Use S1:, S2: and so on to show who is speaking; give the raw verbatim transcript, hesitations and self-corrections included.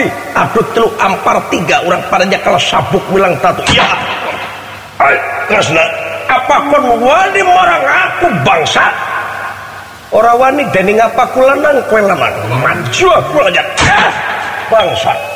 S1: lagi aduh telu ampar tiga orang padanya kalau sabuk bilang tatu ya ay ngasna apa kon wani marang aku bangsa orang wani dening apa kulanang kowe lamang maju aku aja bangsa